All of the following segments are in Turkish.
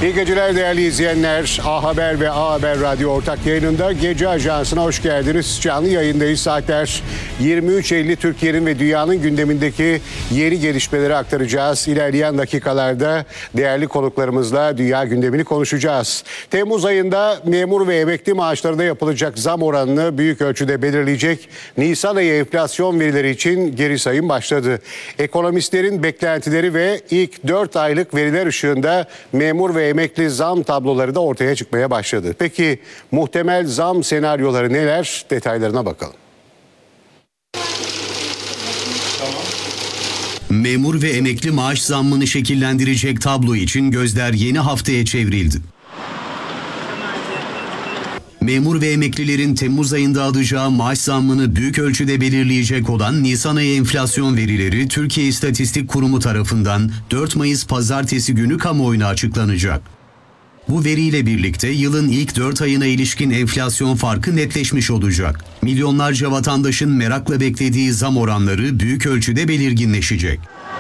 İyi geceler değerli izleyenler. A Haber ve A Haber Radyo ortak yayınında Gece Ajansı'na hoş geldiniz. Canlı yayındayız. Saatler 23.50. Türkiye'nin ve dünyanın gündemindeki yeni gelişmeleri aktaracağız. İlerleyen dakikalarda değerli konuklarımızla dünya gündemini konuşacağız. Temmuz ayında memur ve emekli maaşlarında yapılacak zam oranını büyük ölçüde belirleyecek Nisan ayı enflasyon verileri için geri sayım başladı. Ekonomistlerin beklentileri ve ilk 4 aylık veriler ışığında memur ve emekli zam tabloları da ortaya çıkmaya başladı. Peki muhtemel zam senaryoları neler? Detaylarına bakalım. Memur ve emekli maaş zammını şekillendirecek tablo için gözler yeni haftaya çevrildi. Memur ve emeklilerin Temmuz ayında alacağı maaş zammını büyük ölçüde belirleyecek olan Nisan ayı enflasyon verileri Türkiye İstatistik Kurumu tarafından 4 Mayıs Pazartesi günü kamuoyuna açıklanacak. Bu veriyle birlikte yılın ilk 4 ayına ilişkin enflasyon farkı netleşmiş olacak. Milyonlarca vatandaşın merakla beklediği zam oranları büyük ölçüde belirginleşecek.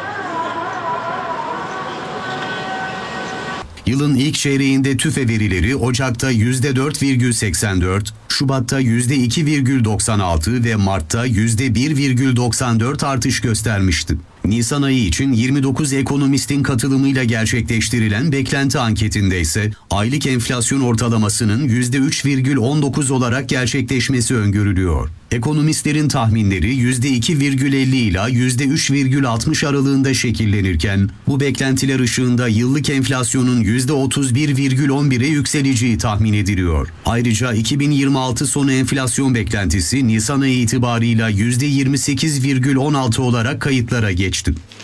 Yılın ilk çeyreğinde TÜFE verileri Ocak'ta %4,84, Şubat'ta %2,96 ve Mart'ta %1,94 artış göstermişti. Nisan ayı için 29 ekonomistin katılımıyla gerçekleştirilen beklenti anketinde ise aylık enflasyon ortalamasının %3,19 olarak gerçekleşmesi öngörülüyor. Ekonomistlerin tahminleri %2,50 ila %3,60 aralığında şekillenirken bu beklentiler ışığında yıllık enflasyonun %31,11'e yükseleceği tahmin ediliyor. Ayrıca 2026 sonu enflasyon beklentisi Nisan ayı itibarıyla %28,16 olarak kayıtlara geçti.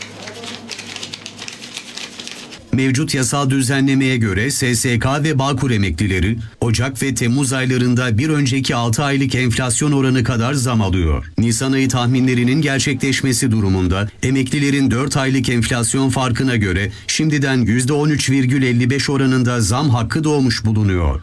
Mevcut yasal düzenlemeye göre SSK ve Bağkur emeklileri Ocak ve Temmuz aylarında bir önceki 6 aylık enflasyon oranı kadar zam alıyor. Nisan ayı tahminlerinin gerçekleşmesi durumunda emeklilerin 4 aylık enflasyon farkına göre şimdiden %13,55 oranında zam hakkı doğmuş bulunuyor.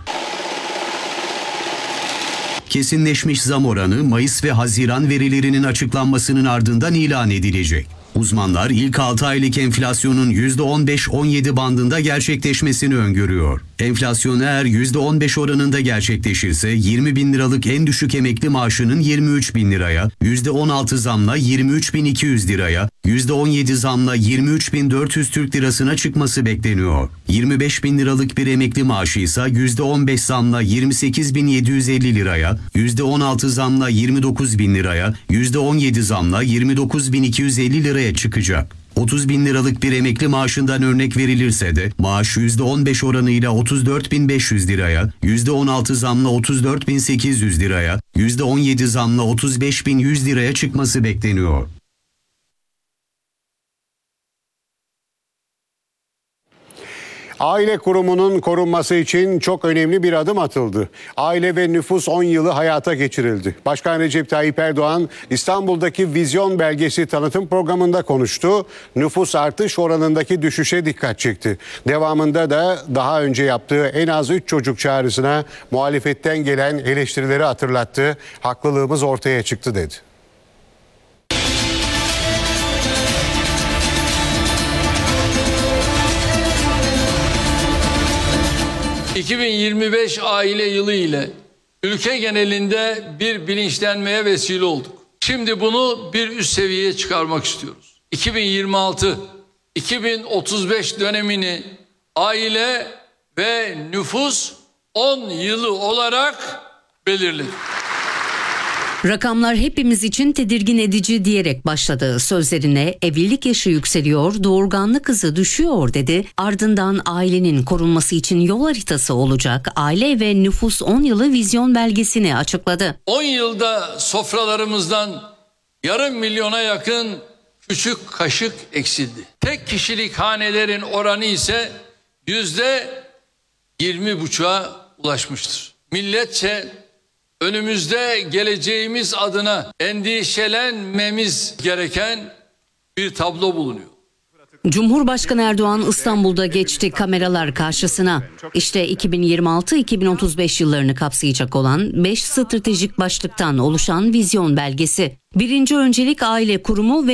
Kesinleşmiş zam oranı Mayıs ve Haziran verilerinin açıklanmasının ardından ilan edilecek. Uzmanlar ilk 6 aylık enflasyonun %15-17 bandında gerçekleşmesini öngörüyor. Enflasyon eğer %15 oranında gerçekleşirse 20 bin liralık en düşük emekli maaşının 23 bin liraya, %16 zamla 23.200 liraya, %17 zamla 23.400 Türk lirasına çıkması bekleniyor. 25 bin liralık bir emekli maaşı ise %15 zamla 28.750 liraya, %16 zamla 29 bin liraya, %17 zamla 29.250 liraya çıkacak. 30 bin liralık bir emekli maaşından örnek verilirse de maaş %15 oranıyla 34.500 liraya, %16 zamla 34.800 liraya, %17 zamla 35.100 liraya çıkması bekleniyor. Aile kurumunun korunması için çok önemli bir adım atıldı. Aile ve Nüfus 10 yılı hayata geçirildi. Başkan Recep Tayyip Erdoğan İstanbul'daki vizyon belgesi tanıtım programında konuştu. Nüfus artış oranındaki düşüşe dikkat çekti. Devamında da daha önce yaptığı en az 3 çocuk çağrısına muhalefetten gelen eleştirileri hatırlattı. Haklılığımız ortaya çıktı dedi. 2025 aile yılı ile ülke genelinde bir bilinçlenmeye vesile olduk. Şimdi bunu bir üst seviyeye çıkarmak istiyoruz. 2026-2035 dönemini aile ve nüfus 10 yılı olarak belirledik. Rakamlar hepimiz için tedirgin edici diyerek başladı sözlerine. Evlilik yaşı yükseliyor, doğurganlık hızı düşüyor dedi. Ardından ailenin korunması için yol haritası olacak aile ve nüfus 10 yılı vizyon belgesini açıkladı. 10 yılda sofralarımızdan yarım milyona yakın küçük kaşık eksildi. Tek kişilik hanelerin oranı ise %20,5'a ulaşmıştır. Milletçe önümüzde geleceğimiz adına endişelenmemiz gereken bir tablo bulunuyor. Cumhurbaşkanı Erdoğan İstanbul'da geçti kameralar karşısına. İşte 2026-2035 yıllarını kapsayacak olan 5 stratejik başlıktan oluşan vizyon belgesi. Birinci öncelik aile kurumu ve